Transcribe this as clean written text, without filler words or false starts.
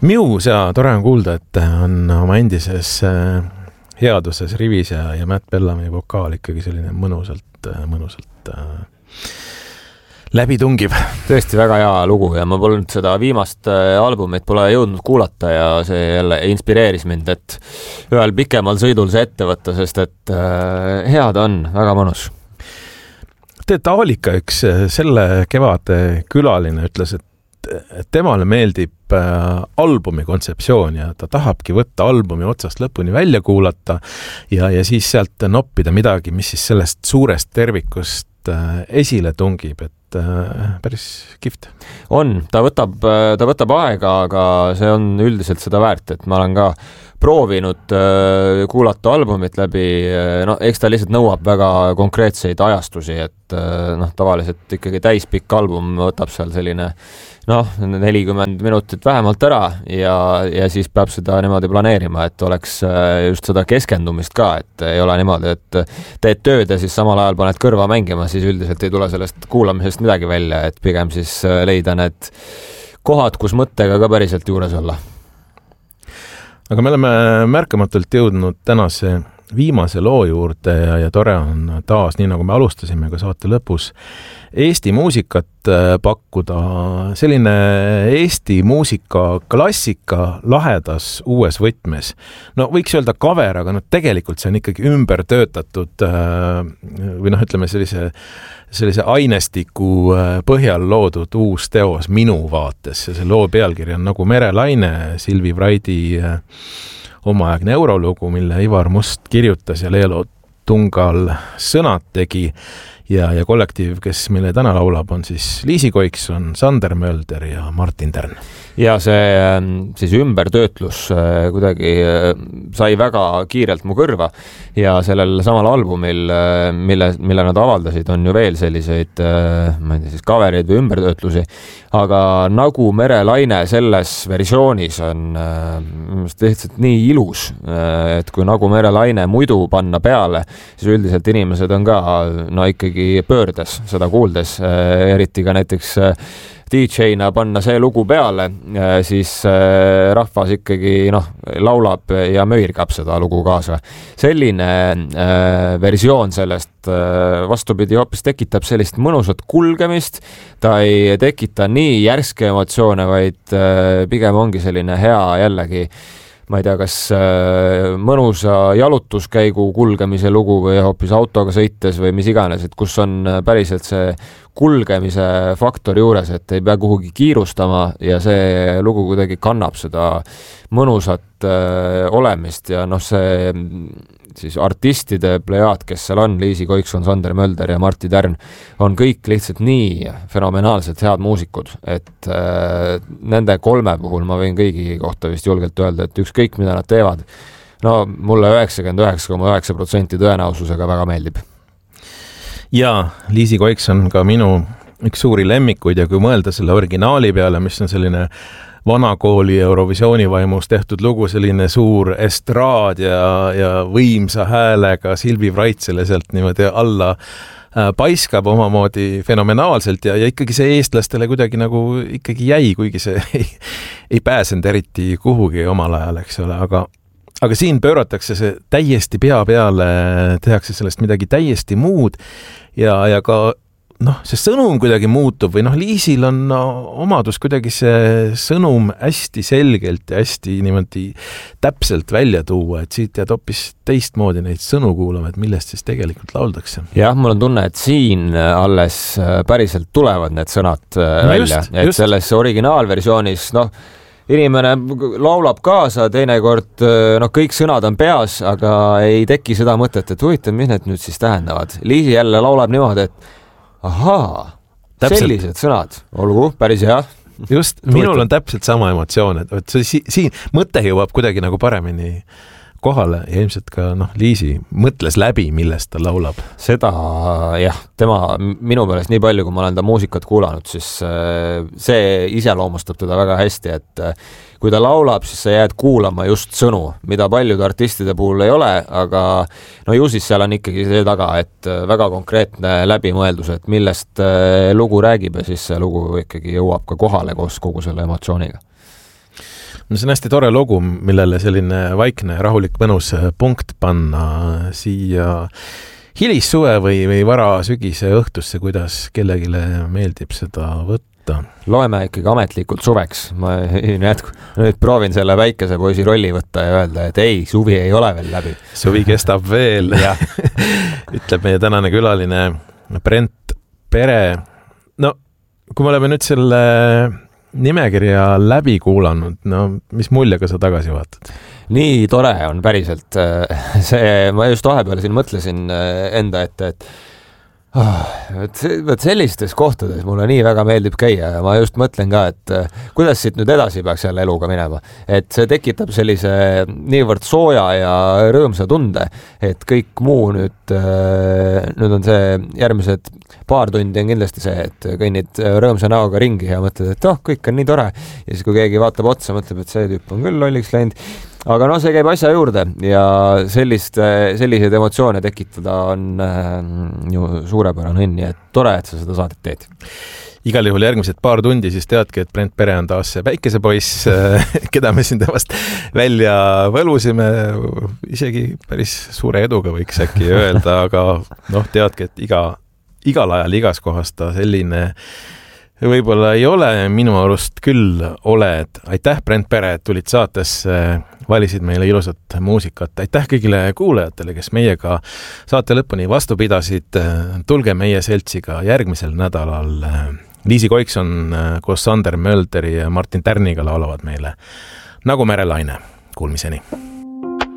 Muse ja tore on kuulda, et on oma endises headuses rivis ja Matt Bellamy vokaal ikkagi selline mõnusalt läbitungiv. Tõesti väga hea lugu ja ma polnud seda viimast albumit pole jõudnud kuulata ja see jälle inspireeris mind, et ühel pikemal sõidul see ette võtta, sest et head on, väga mõnus. Taalika üks selle kevade külaline ütles, et temale meeldib albumi kontseptsioon ja ta tahabki võtta albumi otsast lõpuni välja kuulata ja siis sealt noppida midagi, mis siis sellest suurest tervikust esile tungib, et päris kihvt. Ta võtab aega, aga see on üldiselt seda väärt, et ma olen ka proovinud kuulata albumit läbi, eks ta lihtsalt nõuab väga konkreetseid ajastusi, et tavaliselt ikkagi täispikk album võtab seal selline 40 minutit vähemalt ära ja siis peab seda niimoodi planeerima, et oleks just seda keskendumist ka, et ei ole niimoodi, et teed tööd ja siis samal ajal paned kõrva mängima, siis üldiselt ei tule sellest kuulamisest midagi välja, et pigem siis leida need kohad, kus mõttega ka päriselt juures olla. Aga me oleme märkamatult jõudnud tänase viimase loo juurde ja tore on taas, nii nagu me alustasime ka saate lõpus, Eesti muusikat pakkuda, selline Eesti muusika klassika lahedas uues võtmes. Võiks öelda cover, aga tegelikult see on ikkagi ümber töötatud või ütleme sellise ainestiku põhjal loodud uus teos minu vaates. See loo pealkiri on Nagu merelaine, Silvi Vraidi omaaegne eurolugu, mille Ivar Must kirjutas ja Leelo Tungal sõnad tegi ja kollektiiv, kes meile täna laulab, on siis Liisi Koikson, Sander Mölder ja Martin Tern. Ja see siis ümbertöötlus kuidagi sai väga kiirelt mu kõrva ja sellel samal albumil, mille nad avaldasid, on ju veel selliseid, ma ei tea, siis covereid või ümbertöötlusi, aga Nagu merelaine selles versioonis on lihtsalt nii ilus, et kui Nagu merelaine muidu panna peale, siis üldiselt inimesed on ka ikkagi pöördes seda kuuldes, eriti ka näiteks DJ-na panna see lugu peale, siis rahvas ikkagi laulab ja möirgab seda lugu kaasa. Selline versioon sellest vastupidi hoopis tekitab sellist mõnusat kulgemist, ta ei tekita nii järske emotsioone, vaid pigem ongi selline hea jällegi, ma ei tea, kas mõnusa jalutuskäigu kulgemise lugu või hoopis autoga sõites või mis iganes, et kus on päriselt see kulgemise faktor juures, et ei pea kuhugi kiirustama ja see lugu kuidagi kannab seda mõnusat olemist ja see siis artistide plejaad, kes seal on, Liisi Koikson, Sander Mölder ja Martti Tärn, on kõik lihtsalt nii fenomenaalselt head muusikud, et nende kolme puhul ma võin kõigi kohta vist julgelt öelda, et ükskõik mida nad teevad, mulle 99,9% tõenäosusega väga meeldib. Ja Liisi Koikson ka minu üks suuri lemmikuid ja kui mõelda selle originaali peale, mis on selline vanakooli Eurovisiooni vaimus tehtud lugu, selline suur estraad ja võimsa häälega Silvi Vraitsele sealt niimoodi alla paiskab omamoodi fenomenaalselt ja ikkagi see eestlastele kuidagi nagu ikkagi jäi, kuigi see ei pääsenud eriti kuhugi omal ajal, eks ole, aga siin pööratakse see täiesti pea peale, tehakse sellest midagi täiesti muud ja ka see sõnum kuidagi muutub või Liisil on omadus kuidagi see sõnum hästi selgelt ja hästi niimoodi täpselt välja tuua, et siit jääd hoopis teistmoodi neid sõnu kuulama, et millest siis tegelikult lauldakse. Jah, mul on tunne, et siin alles päriselt tulevad need sõnad välja, et selles originaalversioonis, inimene laulab kaasa, teinekord kõik sõnad on peas, aga ei teki seda mõtet, et huvitav, mis need nüüd siis tähendavad. Liisi jälle laulab niimoodi, et ahaa, sellised sõnad, olgu, päris hea. Just, minul on täpselt sama emotsioon, et siin mõte jõuab kuidagi nagu paremini kohale ja ilmselt ka Liisi mõtles läbi, millest ta laulab. Seda, jah, tema minu meelest nii palju, kui ma olen ta muusikat kuulanud, siis see iseloomustab teda väga hästi, et kui ta laulab, siis sa jääd kuulama just sõnu, mida paljude artistide puhul ei ole, aga ju siis seal on ikkagi see taga, et väga konkreetne läbimõeldus, et millest lugu räägib ja siis see lugu ikkagi jõuab ka kohale koos kogu selle emotsiooniga. no see on hästi tore lugu, millele selline vaikne, rahulik, mõnus punkt panna siia hilissuve või varasügise õhtusse, kuidas kellelegi meeldib seda võtta. Loeme ikkagi ametlikult suveks. Ma nüüd proovin selle väikese poisi rolli võtta ja öelda, et ei, suvi ei ole veel läbi. Suvi kestab veel, ütleb meie tänane külaline Brent Pere. No, kui me oleme nüüd selle nimekirja läbi kuulanud, no mis muljega sa tagasi vaatad? Nii tore on päriselt see, ma just vahepeal siin mõtlesin enda ette, et sellistes kohtades mulle nii väga meeldib käia ja ma just mõtlen ka, et kuidas siit nüüd edasi peaks jälle eluga minema. Et see tekitab sellise niivõrd sooja ja rõõmsa tunde, et kõik muu nüüd on see järgmised paar tundi on kindlasti see, et kõnnid rõõmsa näoga ringi ja mõtled, et kõik on nii tore. Ja siis kui keegi vaatab otsa, mõtleb, et see tüüp on küll lolliks läinud. Aga see käib asja juurde ja selliseid emotsioone tekitada on ju suurepärane õnn ja tore, et sa seda saadet teed. Igal juhul järgmised paar tundi siis teadki, et Brent Pere on taas see päikesepoiss, keda me siin temast välja võlusime, isegi päris suure eduga võiks äkki öelda, aga teadki, et igal ajal igas kohas ta selline võib-olla ei ole, minu arust küll oled. Aitäh, Brent Pere, et tulid saatesse, valisid meile ilusat muusikat. Aitäh kõigile kuulajatele, kes meiega saate lõpuni vastu pidasid. Tulge meie seltsiga järgmisel nädalal. Liisi Koikson koos Sander Mölderi ja Martin Tärniga laulavad meile Nagu merelaine. Kuulmiseni!